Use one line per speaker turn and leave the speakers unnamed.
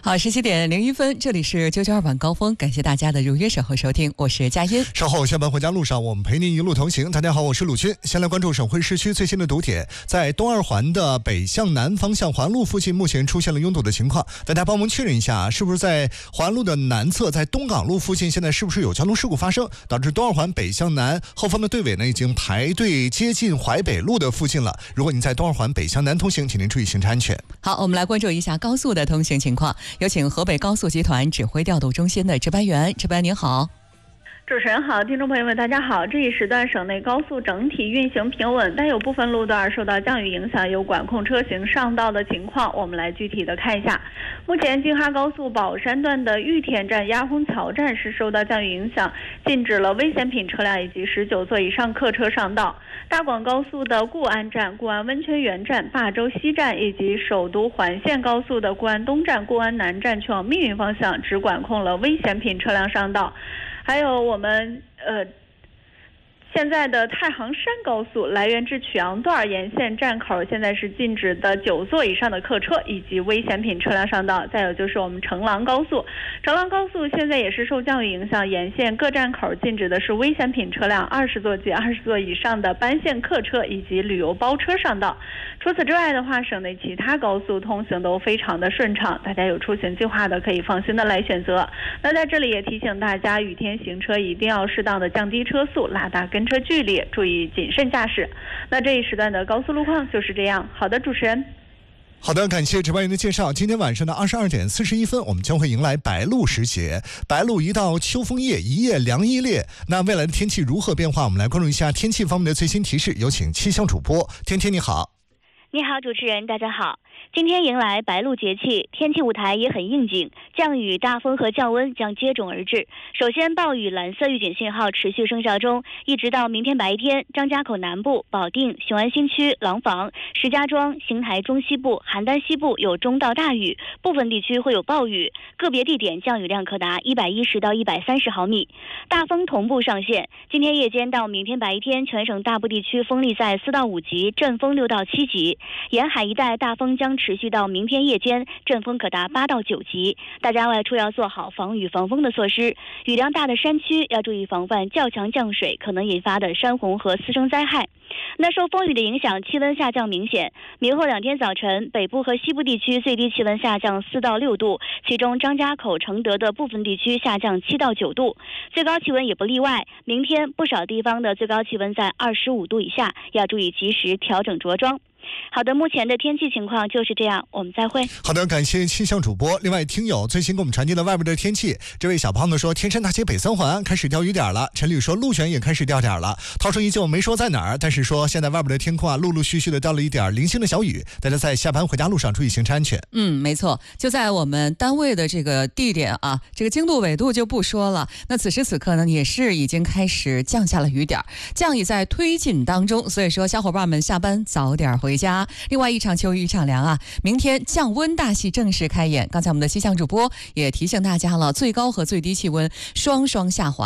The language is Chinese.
好，17:01，这里是992晚高峰，感谢大家的如约守候收听，我是佳音。
稍后下班回家路上，我们陪您一路同行。大家好，我是鲁军。先来关注省会市区最新的堵点，在东二环的北向南方向环路附近，目前出现了拥堵的情况，大家帮忙确认一下，是不是在环路的南侧，在东港路附近，现在是不是有交通事故发生，导致东二环北向南后方的队尾呢已经排队接近淮北路的附近了。如果您在东二环北向南通行，请您注意行车安全。
好，我们来关注一下高速的通行情况，有请河北高速集团指挥调度中心的值班员。值班您好。
主持人好，听众朋友们大家好。这一时段省内高速整体运行平稳，但有部分路段受到降雨影响，有管控车型上道的情况，我们来具体的看一下。目前京哈高速宝山段的玉田站、鸭红桥站是受到降雨影响，禁止了危险品车辆以及19座以上客车上道。大广高速的固安站、固安温泉园站、霸州西站以及首都环线高速的固安东站、固安南站去往密云方向只管控了危险品车辆上道。还有我们现在的太行山高速来源至曲阳段沿线站口，现在是禁止的9座以上的客车以及危险品车辆上道。再有就是我们成郎高速，成郎高速现在也是受降雨影响，沿线各站口禁止的是危险品车辆20座及20座以上的班线客车以及旅游包车上道。除此之外的话，省内其他高速通行都非常的顺畅，大家有出行计划的可以放心的来选择。那在这里也提醒大家，雨天行车一定要适当的降低车速，拉大跟车距离，注意谨慎驾驶。那这一时段的高速路况就是这样。好的，主持人。
好的，感谢值班员的介绍。今天晚上的22:41，我们将会迎来白露时节。白露一到，秋风夜，一夜凉一列。那未来的天气如何变化？我们来关注一下天气方面的最新提示。有请气象主播天天，你好。
你好，主持人，大家好。今天迎来白露节气，天气舞台也很应景，降雨、大风和降温将接踵而至。首先，暴雨蓝色预警信号持续生效中，一直到明天白天，张家口南部、保定、雄安新区、廊坊、石家庄、邢台中西部、邯郸西部有中到大雨，部分地区会有暴雨，个别地点降雨量可达110到130毫米。大风同步上线，今天夜间到明天白天，全省大部地区风力在4到5级，阵风6到7级。沿海一带大风将持续到明天夜间，阵风可达8到9级。大家外出要做好防雨防风的措施。雨量大的山区要注意防范较强降水可能引发的山洪和私生灾害。那受风雨的影响，气温下降明显。明后2天早晨，北部和西部地区最低气温下降4到6度，其中张家口、承德的部分地区下降7到9度，最高气温也不例外。明天不少地方的最高气温在25度以下，要注意及时调整着装。好的，目前的天气情况就是这样，我们再会。
好的，感谢气象主播。另外，听友最新给我们传递了外边的天气。这位小胖子说，天山大街北3环开始掉雨点了。陈吕说，鹿泉也开始掉点了。涛声依旧没说在哪儿，但是说现在外边的天空啊，陆陆续续的掉了一点零星的小雨，大家在下班回家路上注意行车安全。
没错，就在我们单位的这个地点啊，这个经度纬度就不说了。那此时此刻呢，也是已经开始降下了雨点，降雨在推进当中，所以说小伙伴们下班早点回家。另外，一场秋雨一场凉啊，明天降温大戏正式开演。刚才我们的气象主播也提醒大家了，最高和最低气温双双下滑。